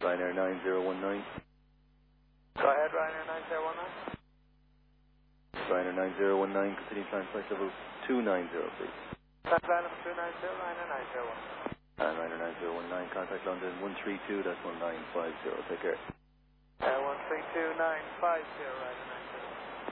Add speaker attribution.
Speaker 1: Ryanair 9019.
Speaker 2: Go ahead, Ryanair 9019.
Speaker 1: Ryanair 9019, continue climb flight level 290, please.
Speaker 2: Climb level 290, Ryanair 901.
Speaker 1: And Ryanair 9019, contact London 132, that's 1950, take care.
Speaker 2: 132950, Ryanair 901.